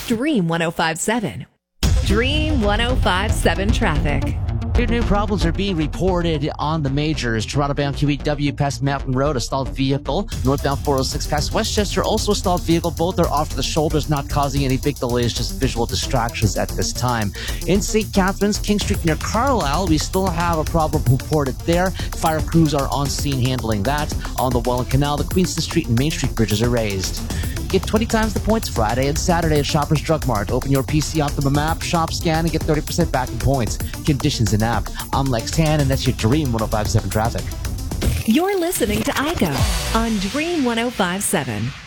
Dream 1057. Dream 1057 traffic. New problems are being reported on the majors. Toronto-bound QEW past Mountain Road, a stalled vehicle. Northbound 406 past Westchester, also a stalled vehicle. Both are off to the shoulders, not causing any big delays, just visual distractions at this time. In St. Catharines, King Street near Carlisle, we still have a problem reported there. Fire crews are on scene handling that. On the Welland Canal, the Queenston Street and Main Street bridges are raised. Get 20 times the points Friday and Saturday at Shoppers Drug Mart. Open your PC Optimum app, shop, scan, and get 30% back in points. Conditions in app. I'm Lex Tan, and that's your Dream 1057 traffic. You're listening to IGO on Dream 1057.